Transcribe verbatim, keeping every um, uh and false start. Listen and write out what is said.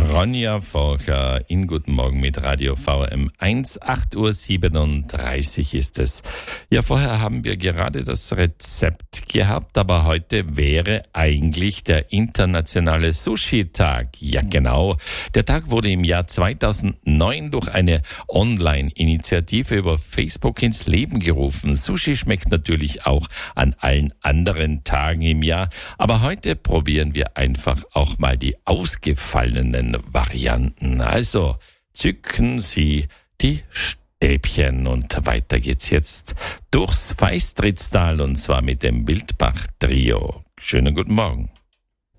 Ronja Forcher in Guten Morgen mit Radio V M eins, acht Uhr siebenunddreißig ist es. Ja, vorher haben wir gerade das Rezept gehabt, aber heute wäre eigentlich der internationale Sushi-Tag. Ja, genau. Der Tag wurde im Jahr zweitausendneun durch eine Online-Initiative über Facebook ins Leben gerufen. Sushi schmeckt natürlich auch an allen anderen Tagen im Jahr, aber heute probieren wir einfach auch mal die ausgefallenen Varianten. Also zücken Sie die Stäbchen und weiter geht's jetzt durchs Weißtritztal und zwar mit dem Wildbach-Trio. Schönen guten Morgen.